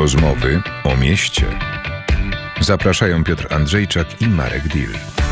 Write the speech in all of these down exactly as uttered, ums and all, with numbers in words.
Rozmowy o mieście. Zapraszają Piotr Andrzejczak i Marek Dill.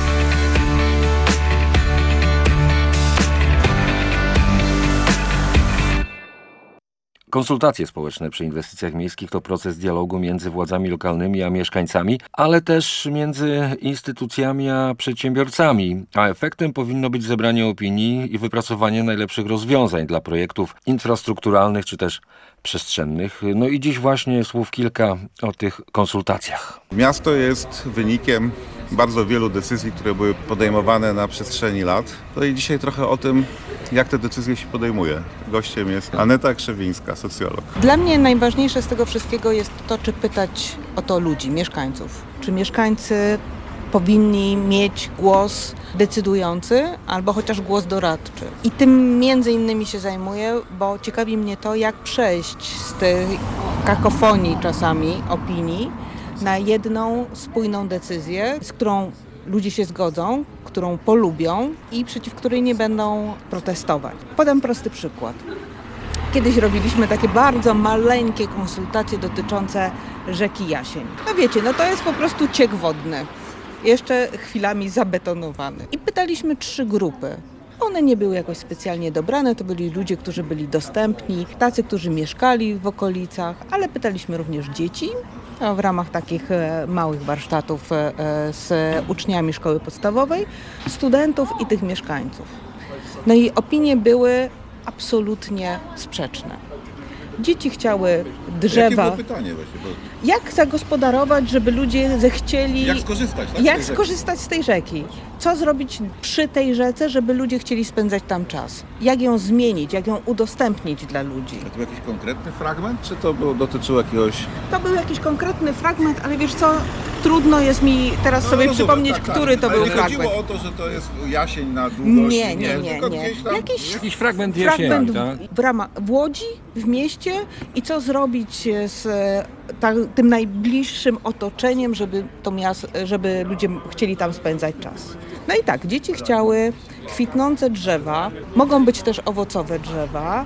Konsultacje społeczne przy inwestycjach miejskich to proces dialogu między władzami lokalnymi a mieszkańcami, ale też między instytucjami a przedsiębiorcami, a efektem powinno być zebranie opinii i wypracowanie najlepszych rozwiązań dla projektów infrastrukturalnych czy też przestrzennych. No i dziś właśnie słów kilka o tych konsultacjach. Miasto jest wynikiem bardzo wielu decyzji, które były podejmowane na przestrzeni lat. No i dzisiaj trochę o tym, jak te decyzje się podejmuje. Gościem jest Aneta Krzewińska, socjolog. Dla mnie najważniejsze z tego wszystkiego jest to, czy pytać o to ludzi, mieszkańców. Czy mieszkańcy powinni mieć głos decydujący albo chociaż głos doradczy. I tym między innymi się zajmuję, bo ciekawi mnie to, jak przejść z tej kakofonii czasami opinii na jedną spójną decyzję, z którą ludzie się zgodzą, którą polubią i przeciw której nie będą protestować. Podam prosty przykład. Kiedyś robiliśmy takie bardzo maleńkie konsultacje dotyczące rzeki Jasień. No wiecie, no to jest po prostu ciek wodny, jeszcze chwilami zabetonowany. I pytaliśmy trzy grupy. One nie były jakoś specjalnie dobrane, to byli ludzie, którzy byli dostępni, tacy, którzy mieszkali w okolicach, ale pytaliśmy również dzieci w ramach takich małych warsztatów z uczniami szkoły podstawowej, studentów i tych mieszkańców. No i opinie były absolutnie sprzeczne. Dzieci chciały drzewa. Jakie było pytanie właśnie? Bo... Jak zagospodarować, żeby ludzie zechcieli... Jak skorzystać, tak, Jak z skorzystać z tej rzeki? Co zrobić przy tej rzece, żeby ludzie chcieli spędzać tam czas? Jak ją zmienić, jak ją udostępnić dla ludzi? A to był jakiś konkretny fragment, czy to było, dotyczyło jakiegoś... To był jakiś konkretny fragment, ale wiesz co, trudno jest mi teraz no, sobie rozumiem, przypomnieć, tak, który tak. to ale był nie fragment. chodziło o to, że to jest jasień na długość. Nie, nie, nie. nie. Tam... Jakiś, jakiś fragment jesieni, fragment tak? w, ramach, w Łodzi, w mieście i co zrobić z ta, tym najbliższym otoczeniem, żeby, to miasto, żeby ludzie chcieli tam spędzać czas. No i tak, dzieci chciały kwitnące drzewa, mogą być też owocowe drzewa,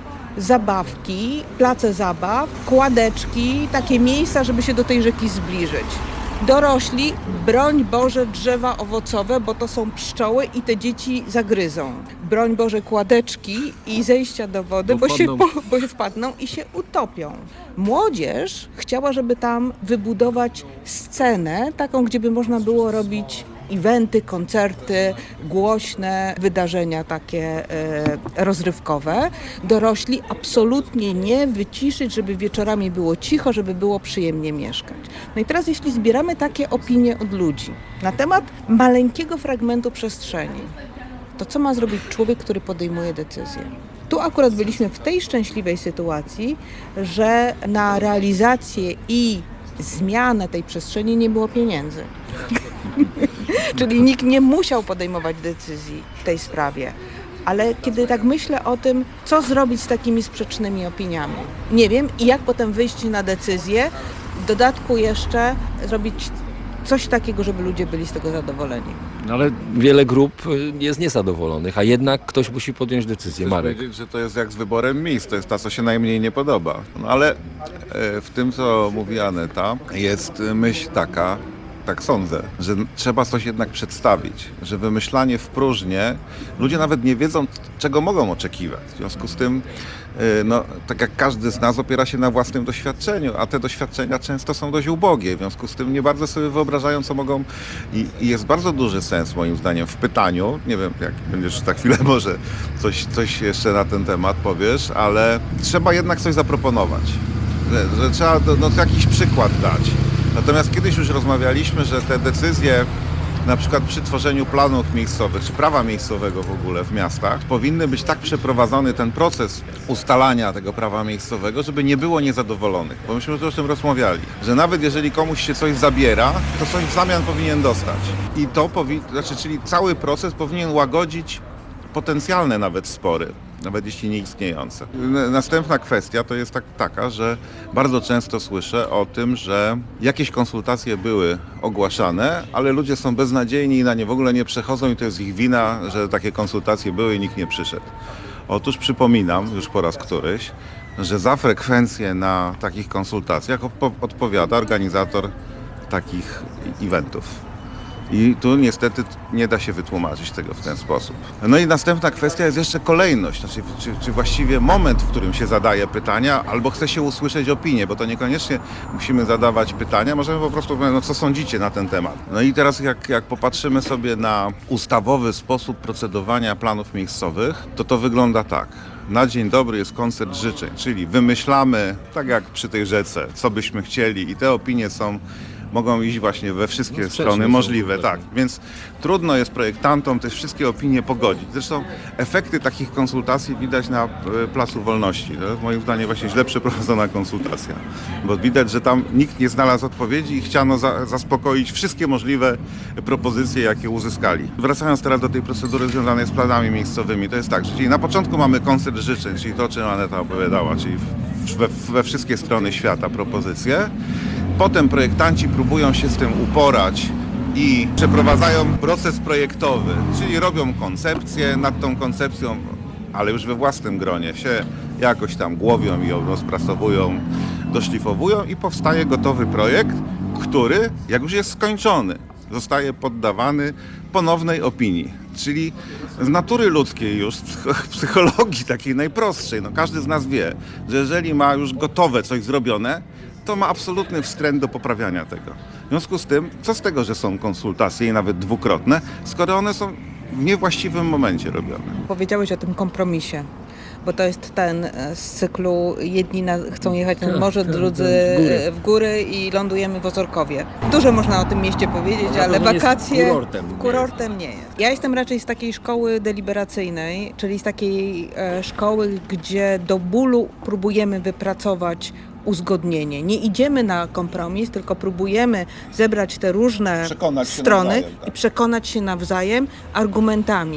zabawki, place zabaw, kładeczki, takie miejsca, żeby się do tej rzeki zbliżyć. Dorośli, broń Boże, drzewa owocowe, bo to są pszczoły i te dzieci zagryzą. Broń Boże, kładeczki i zejścia do wody, bo, bo, się, bo, bo się wpadną i się utopią. Młodzież chciała, żeby tam wybudować scenę, taką, gdzie by można było robić eventy, koncerty, głośne wydarzenia takie e, rozrywkowe. Dorośli absolutnie nie, wyciszyć, żeby wieczorami było cicho, żeby było przyjemnie mieszkać. No i teraz jeśli zbieramy takie opinie od ludzi na temat maleńkiego fragmentu przestrzeni, to co ma zrobić człowiek, który podejmuje decyzję? Tu akurat byliśmy w tej szczęśliwej sytuacji, że na realizację i zmianę tej przestrzeni nie było pieniędzy. Czyli nikt nie musiał podejmować decyzji w tej sprawie. Ale kiedy tak myślę o tym, co zrobić z takimi sprzecznymi opiniami, nie wiem i jak potem wyjść na decyzję, w dodatku jeszcze zrobić coś takiego, żeby ludzie byli z tego zadowoleni. No ale wiele grup jest niezadowolonych, a jednak ktoś musi podjąć decyzję. Chcesz Marek. powiedzieć, że to jest jak z wyborem miejsc, to jest ta, co się najmniej nie podoba. No ale w tym, co mówi Aneta, jest myśl taka, tak sądzę, że trzeba coś jednak przedstawić, że wymyślanie w próżnię, ludzie nawet nie wiedzą, czego mogą oczekiwać. W związku z tym, no, tak jak każdy z nas opiera się na własnym doświadczeniu, a te doświadczenia często są dość ubogie, w związku z tym nie bardzo sobie wyobrażają, co mogą i, i jest bardzo duży sens moim zdaniem w pytaniu, nie wiem, jak będziesz za chwilę może coś, coś jeszcze na ten temat powiesz, ale trzeba jednak coś zaproponować, że, że trzeba no, jakiś przykład dać. Natomiast kiedyś już rozmawialiśmy, że te decyzje, na przykład przy tworzeniu planów miejscowych, czy prawa miejscowego w ogóle w miastach, powinny być tak przeprowadzony ten proces ustalania tego prawa miejscowego, żeby nie było niezadowolonych. Bo myśmy już o tym rozmawiali, że nawet jeżeli komuś się coś zabiera, to coś w zamian powinien dostać. I to powinien, znaczy, czyli cały proces powinien łagodzić potencjalne nawet spory, nawet jeśli nie istniejące. Następna kwestia to jest tak, taka, że bardzo często słyszę o tym, że jakieś konsultacje były ogłaszane, ale ludzie są beznadziejni i na nie w ogóle nie przechodzą i to jest ich wina, że takie konsultacje były i nikt nie przyszedł. Otóż przypominam już po raz któryś, że za frekwencję na takich konsultacjach odpo- odpowiada organizator takich eventów. I tu niestety nie da się wytłumaczyć tego w ten sposób. No i następna kwestia jest jeszcze kolejność, znaczy, czy, czy właściwie moment, w którym się zadaje pytania, albo chce się usłyszeć opinię, bo to niekoniecznie musimy zadawać pytania, możemy po prostu powiedzieć, no co sądzicie na ten temat. No i teraz jak, jak popatrzymy sobie na ustawowy sposób procedowania planów miejscowych, to to wygląda tak. Na dzień dobry jest koncert życzeń, czyli wymyślamy, tak jak przy tej rzece, co byśmy chcieli i te opinie są mogą iść właśnie we wszystkie No, strony są możliwe, tutaj. tak. Więc trudno jest projektantom te wszystkie opinie pogodzić. Zresztą efekty takich konsultacji widać na e, Placu Wolności. To jest moim zdaniem właśnie źle przeprowadzona konsultacja. Bo widać, że tam nikt nie znalazł odpowiedzi i chciano za, zaspokoić wszystkie możliwe propozycje, jakie uzyskali. Wracając teraz do tej procedury związanej z planami miejscowymi, to jest tak, że czyli na początku mamy koncert życzeń, czyli to, o czym Aneta opowiadała, czyli w, we, we wszystkie strony świata propozycje. Potem projektanci próbują się z tym uporać i przeprowadzają proces projektowy, czyli robią koncepcję, nad tą koncepcją, ale już we własnym gronie się jakoś tam głowią i ją rozpracowują, doszlifowują i powstaje gotowy projekt, który, jak już jest skończony, zostaje poddawany ponownej opinii. Czyli z natury ludzkiej już, z psychologii takiej najprostszej, no każdy z nas wie, że jeżeli ma już gotowe coś zrobione, to ma absolutny wstręt do poprawiania tego. W związku z tym, co z tego, że są konsultacje i nawet dwukrotne, skoro one są w niewłaściwym momencie robione. Powiedziałeś o tym kompromisie, bo to jest ten e, z cyklu jedni na, chcą jechać nad morze, drudzy w góry. e, w góry i lądujemy w Ozorkowie. Dużo można o tym mieście powiedzieć, Poza ale tym nie jest wakacje kurortem, nie kurortem nie jest. Ja jestem raczej z takiej szkoły deliberacyjnej, czyli z takiej e, szkoły, gdzie do bólu próbujemy wypracować uzgodnienie. Nie idziemy na kompromis, tylko próbujemy zebrać te różne Przekonać się strony nawzajem, tak. i przekonać się nawzajem argumentami.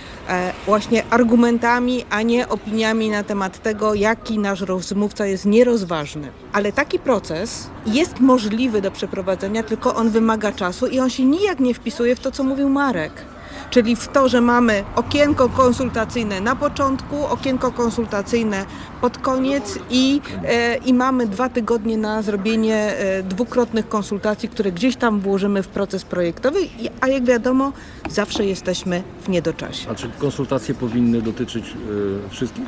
E, właśnie argumentami, a nie opiniami na temat tego, jaki nasz rozmówca jest nierozważny. Ale taki proces jest możliwy do przeprowadzenia, tylko on wymaga czasu i on się nijak nie wpisuje w to, co mówił Marek. Czyli w to, że mamy okienko konsultacyjne na początku, okienko konsultacyjne pod koniec i, e, i mamy dwa tygodnie na zrobienie e, dwukrotnych konsultacji, które gdzieś tam włożymy w proces projektowy, i, a jak wiadomo, zawsze jesteśmy w niedoczasie. A czy konsultacje powinny dotyczyć y, wszystkich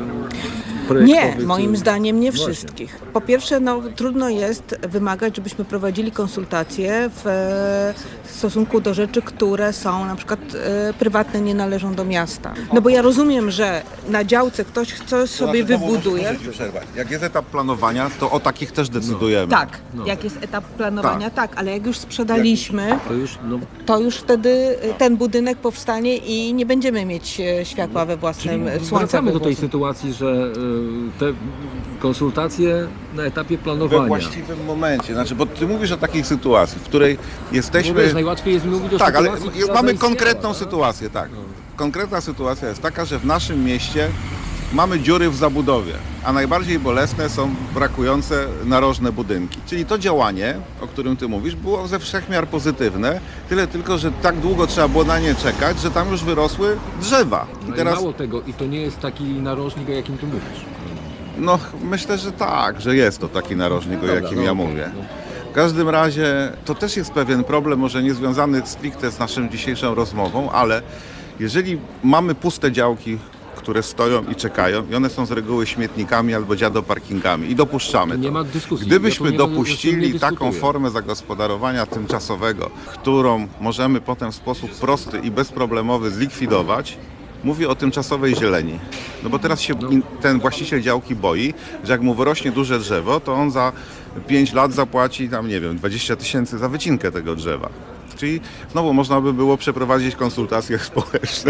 y, projektowych? Nie, moim y, zdaniem nie Właśnie. wszystkich. Po pierwsze, no, trudno jest wymagać, żebyśmy prowadzili konsultacje w e, stosunku do rzeczy, które są na przykład e, prywatne, nie należą do miasta. No bo ja rozumiem, że na działce ktoś coś sobie wybuduje. Muszę ci przerwać. Jak jest etap planowania, to o takich też decydujemy. Tak, No. jak jest etap planowania, tak, ale jak już sprzedaliśmy, To już, no, to już wtedy ten budynek powstanie i nie będziemy mieć e, światła we własnym słońcu. wracamy we do tej własnym- sytuacji, że y, te konsultacje na etapie We planowania. właściwym momencie. Znaczy, bo ty mówisz o takiej sytuacji, w której Bo jesteśmy... wiesz, najłatwiej jest mówić o Tak, ale sytuacji, jest, która mamy zaistniała, konkretną tak? sytuację, tak. Konkretna sytuacja jest taka, że w naszym mieście mamy dziury w zabudowie, a najbardziej bolesne są brakujące narożne budynki. Czyli to działanie, o którym ty mówisz, było ze wszechmiar pozytywne, tyle tylko, że tak długo trzeba było na nie czekać, że tam już wyrosły drzewa. I No i teraz, mało tego, i to nie jest taki narożnik, o jakim tu mówisz. no myślę, że tak, że jest to taki narożnik, o Dobra, jakim no ja okej, mówię. no. W każdym razie to też jest pewien problem, może nie związany stricte z naszą dzisiejszą rozmową, ale jeżeli mamy puste działki, które stoją i czekają i one są z reguły śmietnikami albo dziadoparkingami i dopuszczamy To to. nie ma dyskusji. Gdybyśmy Ja tu nie- dopuścili nie taką dyskutuję. formę zagospodarowania tymczasowego, którą możemy potem w sposób prosty i bezproblemowy zlikwidować, mówię o tymczasowej zieleni. No bo teraz się in, ten właściciel działki boi, że jak mu wyrośnie duże drzewo, to on za pięć lat zapłaci tam, nie wiem, dwadzieścia tysięcy za wycinkę tego drzewa. Czyli znowu można by było przeprowadzić konsultacje społeczne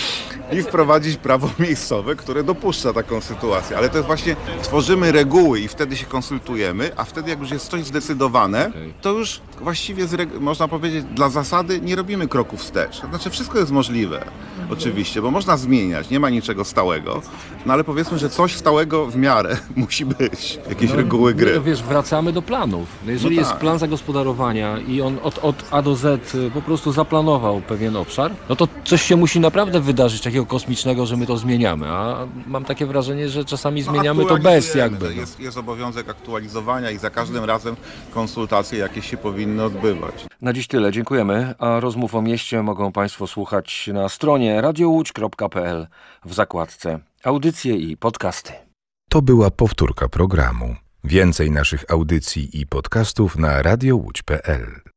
i wprowadzić prawo miejscowe, które dopuszcza taką sytuację. Ale to jest właśnie, tworzymy reguły i wtedy się konsultujemy, a wtedy jak już jest coś zdecydowane, Okej. to już właściwie z reg- można powiedzieć dla zasady nie robimy kroków wstecz. Znaczy wszystko jest możliwe, oczywiście, bo można zmieniać, nie ma niczego stałego, no ale powiedzmy, że coś stałego w miarę musi być, jakieś No, reguły gry. nie, wiesz, wracamy do planów. No jeżeli No jest tak. plan zagospodarowania i on od, od A do Z y, po prostu zaplanował pewien obszar, no to coś się musi naprawdę wydarzyć takiego kosmicznego, że my to zmieniamy. A mam takie wrażenie, że czasami No, zmieniamy to bez aktualizujemy, jakby. to No. Jest, jest obowiązek aktualizowania i za każdym razem konsultacje jakieś się powinny odbywać. Na dziś tyle, dziękujemy. A rozmów o mieście mogą Państwo słuchać na stronie radio łódź kropka p l w zakładce audycje i podcasty. To była powtórka programu. Więcej naszych audycji i podcastów na radio łódź kropka p l.